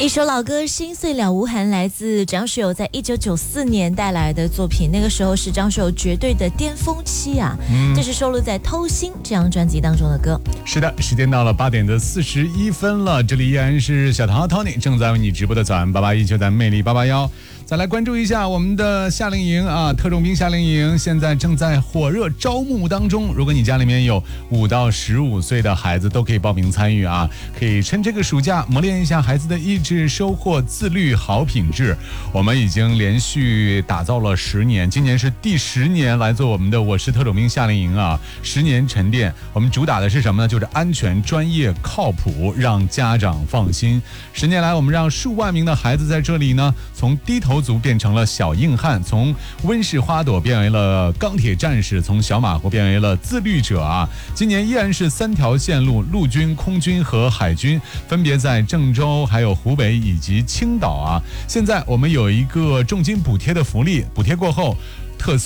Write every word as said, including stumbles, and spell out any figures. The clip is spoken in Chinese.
一首老歌《心碎了无痕》来自张学友在一九九四年带来的作品，那个时候是张学友绝对的巅峰期啊。嗯，这是收录在《偷心》这张专辑当中的歌。 是的，时间到了八点的四十一分了，这里依然是小唐和 Tony 正在为你直播的早安八八一，就在魅力八八幺。再来关注一下我们的夏令营啊，特种兵夏令营现在正在火热招募当中。如果你家里面有五到十五岁的孩子，都可以报名参与啊，可以趁这个暑假磨练一下孩子的意志，收获自律好品质。我们已经连续打造了十年，今年是第十年来做我们的我是特种兵夏令营啊，十年沉淀。我们主打的是什么呢？就是安全、专业、靠谱，让家长放心。十年来，我们让数万名的孩子在这里呢，从低头族变成了小硬汉，从温室花朵变为了钢铁战士，从小马虎变为了自律者啊！今年依然是三条线路，陆军、空军和海军，分别在郑州、还有湖北以及青岛啊。现在我们有一个重金补贴的福利，补贴过后，